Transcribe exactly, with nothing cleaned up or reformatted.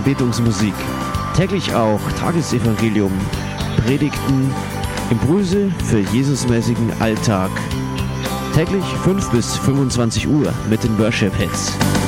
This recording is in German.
Anbetungsmusik. Täglich auch Tagesevangelium, Predigten, Impulse für Jesusmäßigen Alltag. Täglich fünf bis fünfundzwanzig Uhr mit den Worship Hits.